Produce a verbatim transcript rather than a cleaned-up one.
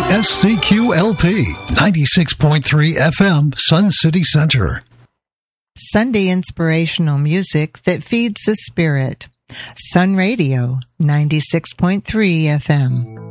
S C Q L P, ninety-six point three F M, Sun City Center. Sunday inspirational music that feeds the spirit. Sun Radio, ninety-six point three F M.